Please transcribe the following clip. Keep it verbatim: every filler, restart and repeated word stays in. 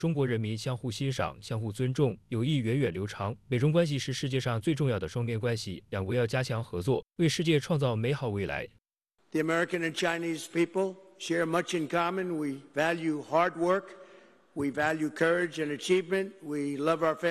中国人民相互欣赏、相互尊重，友谊源远流长。美中关系是世界上最重要的双边关系，两国要加强合作，为世界创造美好未来。 The American and Chinese people share much in common. We value hard work. We value courage and achievement. We love our family.